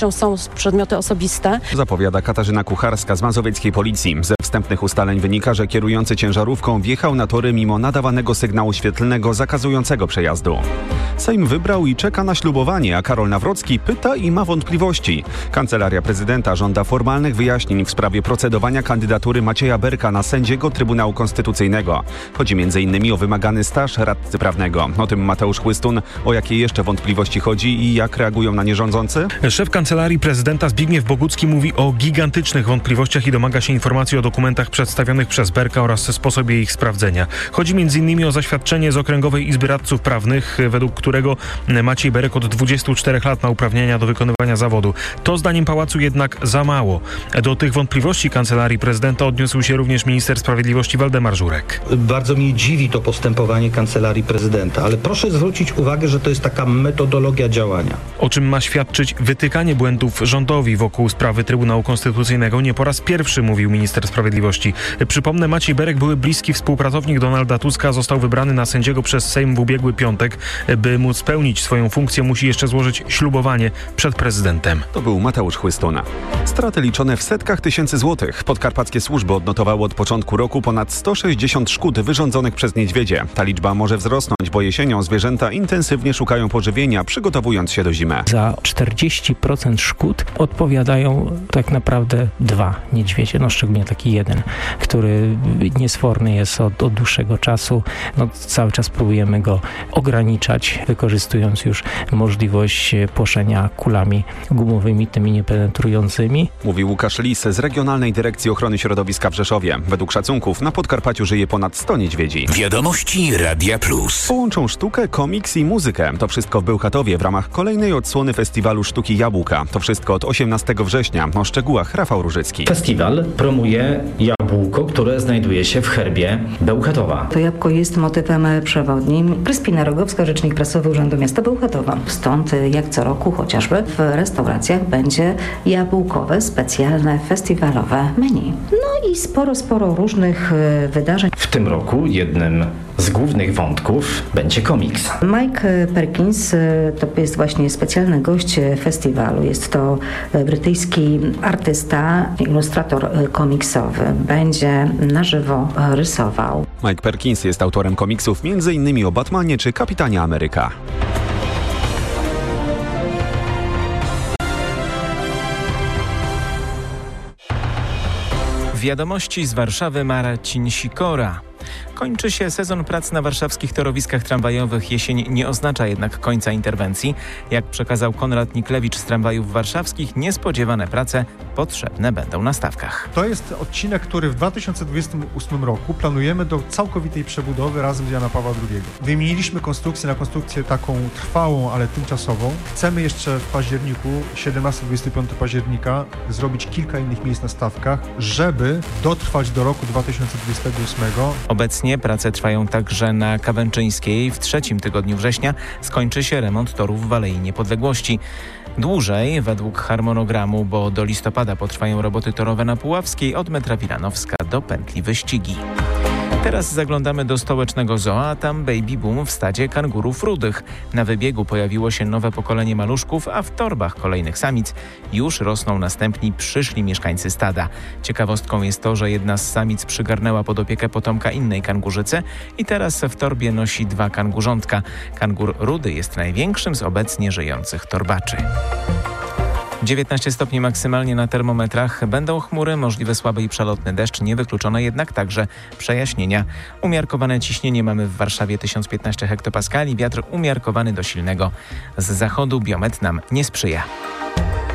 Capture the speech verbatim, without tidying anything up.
Są przedmioty osobiste. Zapowiada Katarzyna Kucharska z mazowieckiej policji. Ze wstępnych ustaleń wynika, że kierujący ciężarówką wjechał na tory mimo nadawanego sygnału świetlnego zakazującego przejazdu. Sejm wybrał i czeka na ślubowanie, a Karol Nawrocki pyta i ma wątpliwości. Kancelaria prezydenta żąda formalnych wyjaśnień w sprawie procedowania kandydatury Macieja Berka na sędziego Trybunału Konstytucyjnego. Chodzi między innymi o wymagany staż radcy prawnego. O tym Mateusz Chłystun. O jakie jeszcze wątpliwości chodzi i jak reagują na nie rządzący? Szef Kancelarii Prezydenta Zbigniew Bogucki mówi o gigantycznych wątpliwościach i domaga się informacji o dokumentach przedstawionych przez Berka oraz sposobie ich sprawdzenia. Chodzi między innymi o zaświadczenie z Okręgowej Izby Radców Prawnych, według którego Maciej Berek od dwudziestu czterech lat ma uprawnienia do wykonywania zawodu. To zdaniem Pałacu jednak za mało. Do tych wątpliwości Kancelarii Prezydenta odniósł się również minister sprawiedliwości Waldemar Żurek. Bardzo mnie dziwi to postępowanie Kancelarii Prezydenta, ale proszę zwrócić uwagę, że to jest taka metodologia działania. O czym ma świadczyć wytykanie błędów rządowi wokół sprawy Trybunału Konstytucyjnego. Nie po raz pierwszy mówił minister sprawiedliwości. Przypomnę, Maciej Berek, były bliski współpracownik Donalda Tuska, został wybrany na sędziego przez Sejm w ubiegły piątek. By móc spełnić swoją funkcję, musi jeszcze złożyć ślubowanie przed prezydentem. To był Mateusz Chłystuna. Straty liczone w setkach tysięcy złotych. Podkarpackie służby odnotowały od początku roku ponad sto sześćdziesiąt szkód wyrządzonych przez niedźwiedzie. Ta liczba może wzrosnąć, bo jesienią zwierzęta intensywnie szukają pożywienia, przygotowując się do zimy. Za czterdzieści procent szkód odpowiadają tak naprawdę dwa niedźwiedzie, no szczególnie taki jeden, który niesforny jest od, od dłuższego czasu. No, cały czas próbujemy go ograniczać, wykorzystując już możliwość płoszenia kulami gumowymi, tymi niepenetrującymi. Mówi Łukasz Lis z Regionalnej Dyrekcji Ochrony Środowiska w Rzeszowie. Według szacunków na Podkarpaciu żyje ponad sto niedźwiedzi. Wiadomości Radia Plus. Połączą sztukę, komiks i muzykę. To wszystko w Bełchatowie w ramach kolejnej odsłony Festiwalu Sztuki Jabłka. To wszystko od osiemnastego września. O szczegółach Rafał Różycki. Festiwal promuje jabłko, które znajduje się w herbie Bełchatowa. To jabłko jest motywem przewodnim. Kryspina Rogowska, rzecznik prasowy Urzędu Miasta Bełchatowa. Stąd jak co roku chociażby w restauracjach będzie jabłkowe, specjalne, festiwalowe menu. No i sporo, sporo różnych wydarzeń. W tym roku jednym z głównych wątków będzie komiks. Mike Perkins to jest właśnie specjalny gość festiwalu. Jest to brytyjski artysta, ilustrator komiksowy. Będzie na żywo rysował. Mike Perkins jest autorem komiksów między innymi o Batmanie czy Kapitanie Ameryka. Wiadomości z Warszawy, Marcin Sikora. Kończy się sezon prac na warszawskich torowiskach tramwajowych. Jesień nie oznacza jednak końca interwencji. Jak przekazał Konrad Niklewicz z Tramwajów Warszawskich, niespodziewane prace potrzebne będą na stawkach. To jest odcinek, który w dwa tysiące dwudziestym ósmym roku planujemy do całkowitej przebudowy razem z Jana Pawła drugiego. Wymieniliśmy konstrukcję na konstrukcję taką trwałą, ale tymczasową. Chcemy jeszcze w październiku, siedemnastego do dwudziestego piątego października, zrobić kilka innych miejsc na stawkach, żeby dotrwać do roku dwa tysiące dwudziestego ósmego. Obecnie prace trwają także na Kawęczyńskiej. W trzecim tygodniu września skończy się remont torów w Alei Niepodległości. Dłużej według harmonogramu, bo do listopada potrwają roboty torowe na Puławskiej od metra Wilanowska do pętli Wyścigi. Teraz zaglądamy do stołecznego zoo, a tam baby boom w stadzie kangurów rudych. Na wybiegu pojawiło się nowe pokolenie maluszków, a w torbach kolejnych samic już rosną następni przyszli mieszkańcy stada. Ciekawostką jest to, że jedna z samic przygarnęła pod opiekę potomka innej kangurzycy i teraz w torbie nosi dwa kangurzątka. Kangur rudy jest największym z obecnie żyjących torbaczy. dziewiętnaście stopni maksymalnie na termometrach. Będą chmury, możliwy słaby i przelotny deszcz, niewykluczone jednak także przejaśnienia. Umiarkowane ciśnienie mamy w Warszawie tysiąc piętnaście hektopaskali, wiatr umiarkowany do silnego. Z zachodu biometr nam nie sprzyja.